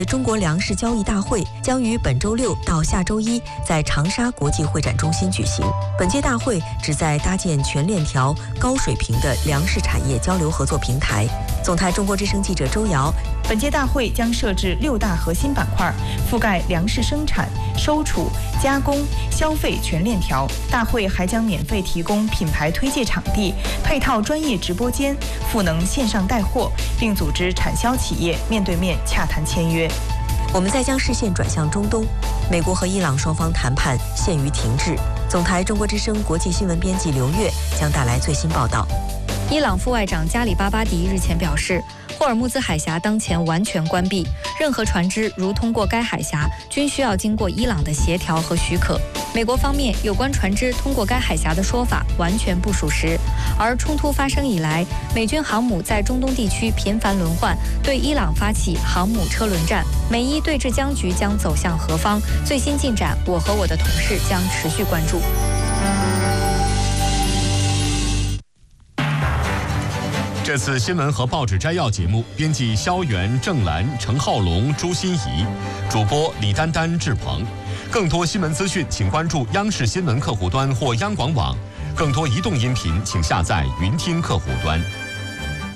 中国粮食交易大会将于本周6到下周1在长沙国际会展中心举行。本届大会旨在搭建全链条、高水平的粮食产业交流合作平台。总台中国之声记者周瑶。 本届大会将设置6大核心板块，覆盖粮食生产、收储、加工、消费全链条。大会还将免费提供品牌推介场地、配套专业直播间、赋能线上带货，并组织产销企业面对面洽谈签约。 我们再将视线转向中东，美国和伊朗双方谈判陷于停滞。总台中国之声国际新闻编辑刘月将带来最新报道。 伊朗副外长加里巴巴迪日前表示，霍尔木兹海峡当前完全关闭，任何船只如通过该海峡，均需要经过伊朗的协调和许可。美国方面有关船只通过该海峡的说法完全不属实。而冲突发生以来，美军航母在中东地区频繁轮换，对伊朗发起航母车轮战。美伊对峙僵局将走向何方？最新进展，我和我的同事将持续关注。 这次新闻和报纸摘要节目，编辑肖元、郑兰、程浩龙、朱欣怡，主播李丹丹、志鹏。更多新闻资讯，请关注央视新闻客户端或央广网。更多移动音频，请下载云听客户端。